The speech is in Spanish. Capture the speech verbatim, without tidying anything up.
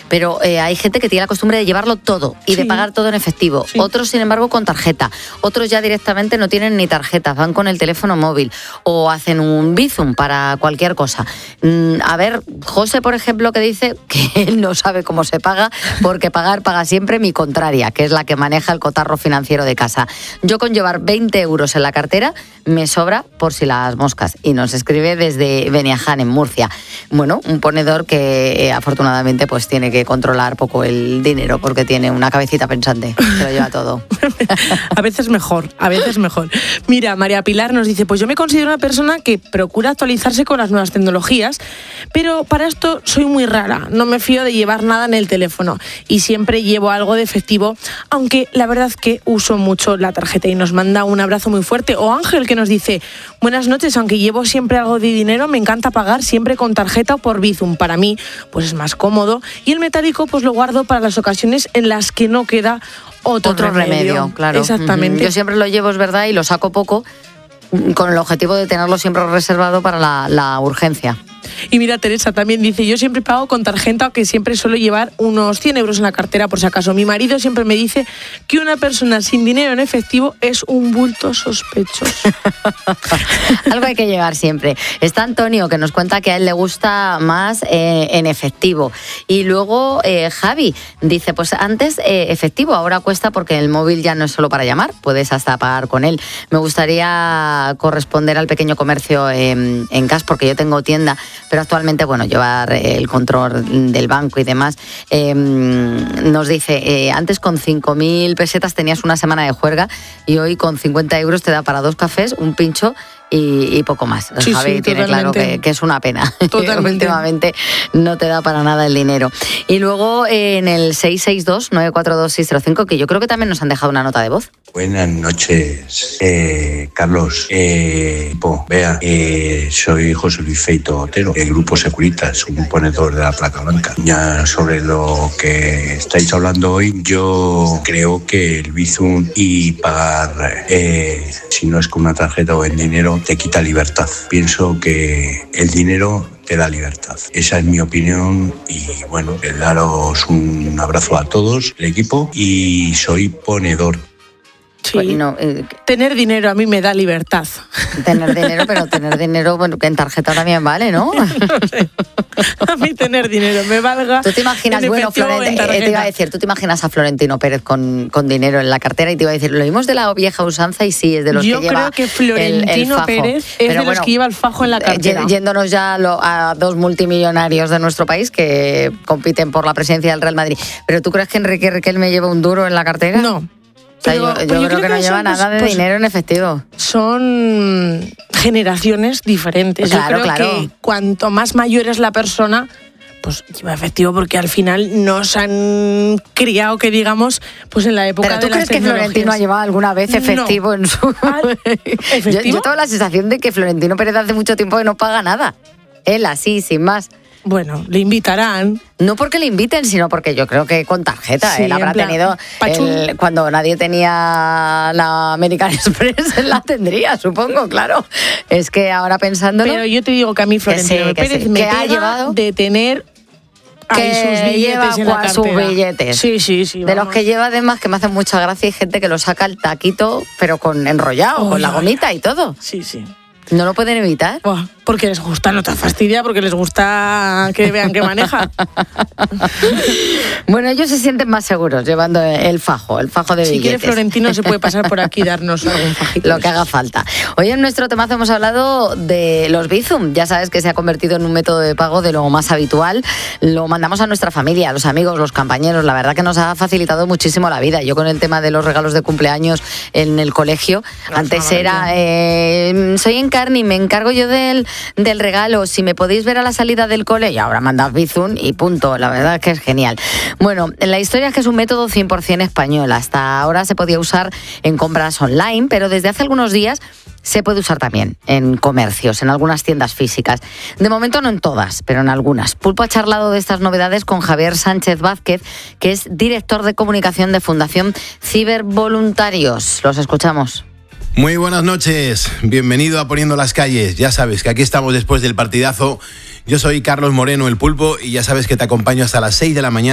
pero eh, hay gente que tiene la costumbre de llevarlo todo y sí. de pagar todo en efectivo. Sí. Otros, sin embargo, con tarjeta. Otros ya directamente no tienen ni tarjetas, van con el teléfono móvil o hacen un Bizum para cualquier cosa. Mm, a ver, José, por ejemplo, que dice que él no sabe cómo se paga, porque pagar paga siempre mi contraria, que es la que maneja el cotarro financiero de casa. Yo con llevar veinte euros en la cartera me sobra por si las moscas. Y nos escribe desde Beniaján, en Murcia. Bueno, un ponedor que eh, afortunadamente pues tiene que controlar poco el dinero porque tiene una cabecita pensante, se lo lleva todo. A veces mejor, a veces mejor. Mira, María Pilar nos dice, pues yo me considero una persona que procura actualizarse con las nuevas tecnologías, pero para esto soy muy rara, no me fío de llevar nada en el teléfono y siempre llevo algo de efectivo, aunque la verdad es que uso mucho la tarjeta. Y nos manda un abrazo muy fuerte. O Ángel, que nos dice, buenas noches, aunque llevo siempre algo de dinero, me encanta pagar siempre con tarjeta o por Bizum. Para mí, pues es más cómodo. Y el metálico, pues lo guardo para las ocasiones en las que no queda otro, otro remedio. remedio. Claro. Exactamente. Yo siempre lo llevo, es verdad, y lo saco poco, con el objetivo de tenerlo siempre reservado para la, la urgencia. Y mira, Teresa también dice, yo siempre pago con tarjeta, aunque siempre suelo llevar unos cien euros en la cartera por si acaso. Mi marido siempre me dice que una persona sin dinero en efectivo es un bulto sospechoso. Algo hay que llevar siempre. Está Antonio, que nos cuenta que a él le gusta más eh, en efectivo. Y luego eh, Javi dice, pues antes eh, efectivo, ahora cuesta porque el móvil ya no es solo para llamar, puedes hasta pagar con él. Me gustaría corresponder al pequeño comercio eh, en cash, porque yo tengo tienda, pero actualmente, bueno, llevar el control del banco y demás. Eh, nos dice, eh, antes con cinco mil pesetas tenías una semana de juerga y hoy con cincuenta euros te da para dos cafés, un pincho y, y poco más. Sí, Javi sí, tiene claro que, que es una pena. Totalmente. Últimamente no te da para nada el dinero. Y luego eh, en el seis seis dos, nueve cuatro dos, seis cero cinco, que yo creo que también nos han dejado una nota de voz. Buenas noches, eh, Carlos. Eh, po, vea, eh, soy José Luis Feito Otero, del Grupo Securitas, un ponedor de la placa blanca. Ya sobre lo que estáis hablando hoy, yo creo que el Bizum y pagar, eh, si no es con una tarjeta o en dinero, te quita libertad. Pienso que el dinero te da libertad. Esa es mi opinión y bueno, daros un abrazo a todos, el equipo, y soy ponedor. Sí. No, eh, tener dinero a mí me da libertad. Tener dinero, pero tener dinero, bueno, que en tarjeta también vale, ¿no? No sé. A mí tener dinero me valga. ¿Tú te imaginas, bueno, Florent, eh, te iba a decir, tú te imaginas a Florentino Pérez con, con dinero en la cartera y te iba a decir, lo vimos de la vieja usanza y sí, es de los Yo que lleva Yo creo que Florentino el, el fajo. Pérez es pero de bueno, los que lleva el fajo en la cartera. Yéndonos ya a, lo, a dos multimillonarios de nuestro país que compiten por la presidencia del Real Madrid. ¿Pero tú crees que Enrique Riquelme lleva un duro en la cartera? No. O sea, yo, yo, yo creo, creo que, que no lleva nada de pues, dinero en efectivo. Son generaciones diferentes. Claro, yo creo claro. que cuanto más mayor es la persona, pues lleva efectivo, porque al final nos han criado, que digamos, pues en la época de las tecnologías. ¿Pero tú crees que Florentino ha llevado alguna vez efectivo no. en su...? ¿Efectivo? Yo, yo tengo la sensación de que Florentino Pérez hace mucho tiempo que no paga nada. Él así, sin más. Bueno, le invitarán. No porque le inviten, sino porque yo creo que con tarjeta. Sí, él habrá plan, tenido, el, cuando nadie tenía la American Express, él la tendría, supongo, claro. Es que ahora pensándolo... Pero yo te digo que a mí Florentino sí, Pérez sí. me ¿Qué ha llevado? de tener... que sus billetes lleva en la sus billetes. Sí, sí, sí. De vamos. los que lleva además que me hacen mucha gracia, hay gente que lo saca el taquito, pero con enrollado, oh, con la gomita y todo. Sí, sí. ¿No lo pueden evitar? Buah, porque les gusta, no te fastidia, porque les gusta que vean que maneja. Bueno, ellos se sienten más seguros llevando el fajo, el fajo de si billetes. Si quiere Florentino se puede pasar por aquí y darnos algún fajito. Lo que haga falta. Hoy en nuestro temazo hemos hablado de los Bizum. Ya sabes que se ha convertido en un método de pago de lo más habitual. Lo mandamos a nuestra familia, a los amigos, los compañeros. La verdad que nos ha facilitado muchísimo la vida. Yo con el tema de los regalos de cumpleaños en el colegio, no, antes no, era, eh, soy Encarni, me encargo yo del, del regalo. Si me podéis ver a la salida del cole, y ahora mandad Bizum y punto. La verdad es que es genial. Bueno, la historia es que es un método cien por ciento español. Hasta ahora se podía usar en compras online, pero desde hace algunos días se puede usar también en comercios, en algunas tiendas físicas. De momento no en todas, pero en algunas. Pulpo ha charlado de estas novedades con Javier Sánchez Vázquez, que es director de comunicación de Fundación Cibervoluntarios. Los escuchamos. Muy buenas noches, bienvenido a Poniendo las Calles. Ya sabes que aquí estamos después del partidazo. Yo soy Carlos Moreno, el Pulpo, y ya sabes que te acompaño hasta las seis de la mañana.